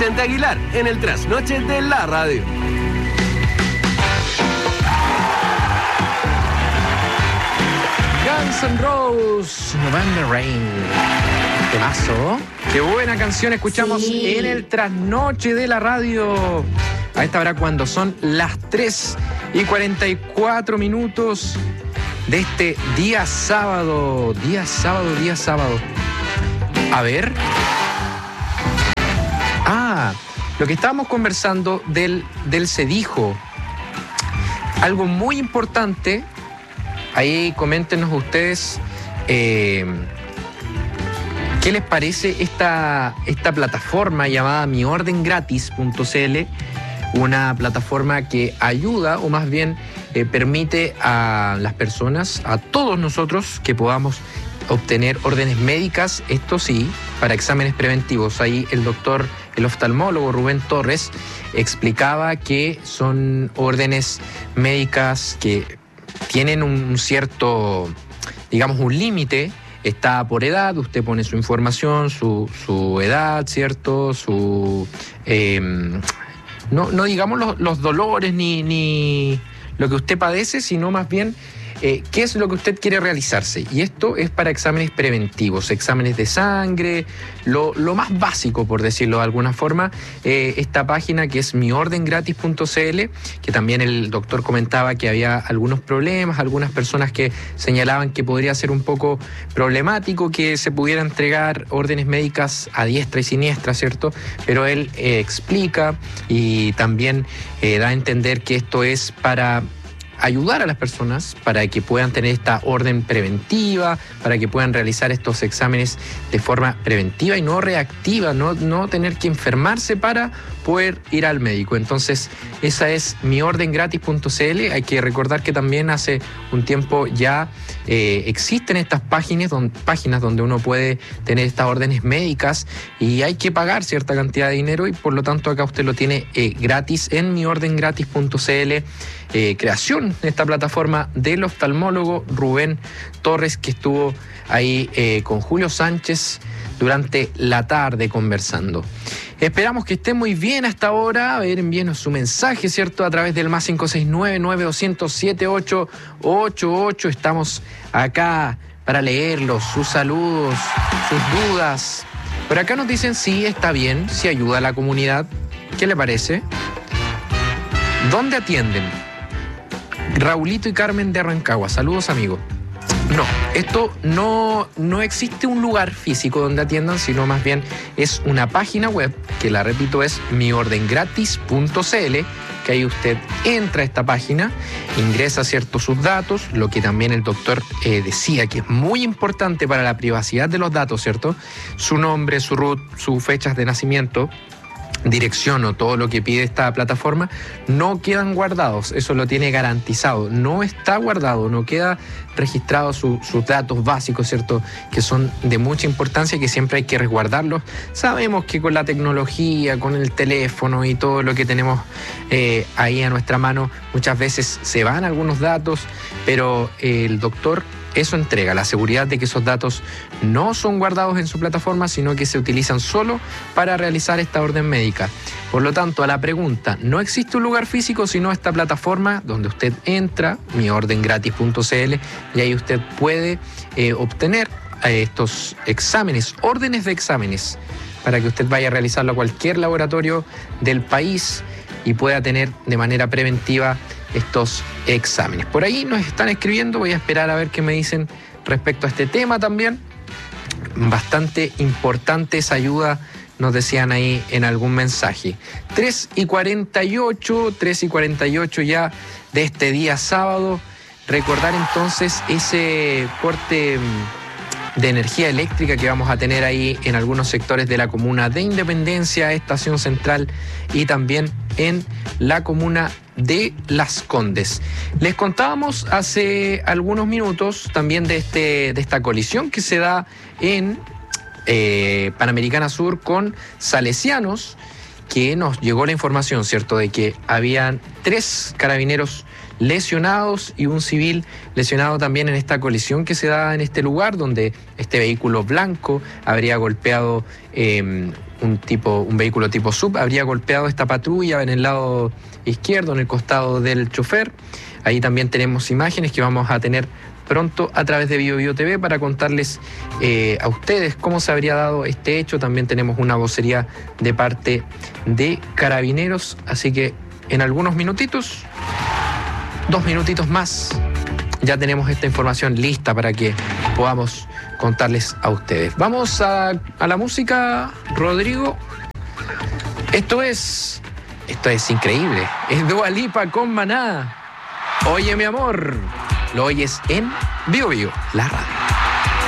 Vicente Aguilar en el Trasnoche de la Radio. Guns N' Roses, November Rain. Temazo. Qué buena canción escuchamos en el Trasnoche de la Radio. A esta hora cuando son las 3:44 de este día sábado. Día sábado. A ver. Lo que estábamos conversando del Sedijo. Algo muy importante. Ahí coméntenos ustedes qué les parece esta plataforma llamada miordengratis.cl, una plataforma que ayuda, o más bien permite a las personas, a todos nosotros, que podamos obtener órdenes médicas, esto sí, para exámenes preventivos. Ahí el oftalmólogo Rubén Torres explicaba que son órdenes médicas que tienen un cierto, digamos, un límite. Está por edad, usted pone su información, su edad, ¿cierto? No digamos los dolores ni lo que usted padece, sino más bien qué es lo que usted quiere realizarse. Y esto es para exámenes preventivos, exámenes de sangre, lo más básico, por decirlo de alguna forma. Esta página que es miordengratis.cl, que también el doctor comentaba que había algunos problemas, algunas personas que señalaban que podría ser un poco problemático que se pudiera entregar órdenes médicas a diestra y siniestra, ¿cierto? Pero él explica y también da a entender que esto es para ayudar a las personas para que puedan tener esta orden preventiva, para que puedan realizar estos exámenes de forma preventiva y no reactiva, no tener que enfermarse para poder ir al médico. Entonces, esa es miordengratis.cl. Hay que recordar que también hace un tiempo ya existen estas páginas donde uno puede tener estas órdenes médicas y hay que pagar cierta cantidad de dinero, y por lo tanto acá usted lo tiene gratis en miordengratis.cl. Creación de esta plataforma del oftalmólogo Rubén Torres, que estuvo ahí con Julio Sánchez durante la tarde conversando. Esperamos que esté muy bien hasta ahora. A ver, envíenos su mensaje, ¿cierto? A través del más 569-9200-7888. Estamos acá para leerlos, sus saludos, sus dudas. Por acá nos dicen sí, está bien, sí ayuda a la comunidad. ¿Qué le parece? ¿Dónde atienden? Raulito y Carmen de Rancagua. Saludos, amigo. No, esto no existe un lugar físico donde atiendan, sino más bien es una página web, que la repito es miordengratis.cl, que ahí usted entra a esta página, ingresa ciertos sus datos, lo que también el doctor decía que es muy importante para la privacidad de los datos, ¿cierto? Su nombre, su RUT, sus fechas de nacimiento, dirección o todo lo que pide esta plataforma no quedan guardados, eso lo tiene garantizado, no está guardado, no queda registrado sus datos básicos, ¿cierto? Que son de mucha importancia y que siempre hay que resguardarlos. Sabemos que con la tecnología, con el teléfono y todo lo que tenemos ahí a nuestra mano, muchas veces se van algunos datos, pero el doctor eso entrega, la seguridad de que esos datos no son guardados en su plataforma, sino que se utilizan solo para realizar esta orden médica. Por lo tanto, a la pregunta, no existe un lugar físico, sino esta plataforma donde usted entra, miordengratis.cl, y ahí usted puede obtener estos exámenes, órdenes de exámenes, para que usted vaya a realizarlo a cualquier laboratorio del país y pueda tener de manera preventiva estos exámenes. Por ahí nos están escribiendo, voy a esperar a ver qué me dicen respecto a este tema también. Bastante importante esa ayuda, nos decían ahí en algún mensaje. 3:48 ya de este día sábado. Recordar entonces ese corte de energía eléctrica que vamos a tener ahí en algunos sectores de la comuna de Independencia, Estación Central y también en la comuna de Las Condes. Les contábamos hace algunos minutos también de esta colisión que se da en Panamericana Sur con Salesianos, que nos llegó la información, ¿cierto?, de que habían 3 carabineros lesionados y un civil lesionado también en esta colisión que se da en este lugar, donde este vehículo blanco habría golpeado un vehículo tipo SUV, habría golpeado esta patrulla en el lado izquierdo, en el costado del chofer. Ahí también tenemos imágenes que vamos a tener pronto a través de BioBio TV para contarles a ustedes cómo se habría dado este hecho. También tenemos una vocería de parte de Carabineros, así que en algunos minutitos, 2 minutitos más, ya tenemos esta información lista para que podamos contarles a ustedes. Vamos a la música, Rodrigo. Esto es increíble. Es Dua Lipa con Maná. Oye, mi amor. Lo oyes en BioBio, la radio.